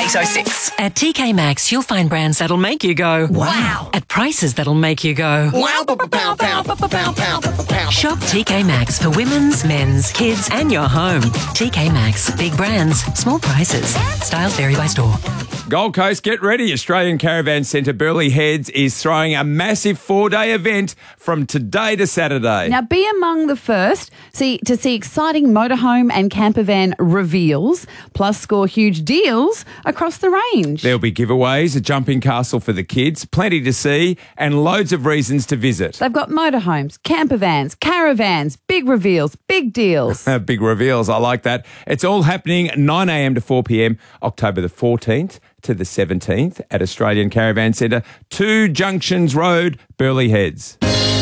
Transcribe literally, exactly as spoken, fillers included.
eight oh six. At T K Maxx, you'll find brands that'll make you go, Wow. at prices that'll make you go, Wow. Pow, pow, pow, pow, pow, pow. Shop T K Maxx for women's, men's, kids, and your home. T K Maxx. Big brands, small prices. Styles vary by store. Gold Coast, get ready. Australian Caravan Centre Burleigh Heads is throwing a massive four-day event from today to Saturday. Now, be among the first see, to see exciting motorhome and campervan reveals, plus score huge deals across the range. There'll be giveaways, a jumping castle for the kids, plenty to see, and loads of reasons to visit. They've got motorhomes, campervans, caravans, big reveals, big deals. Big reveals, I like that. It's all happening nine a.m. to four p.m, October the fourteenth to the seventeenth at Australian Caravan Centre, two Junctions Road, Burleigh Heads.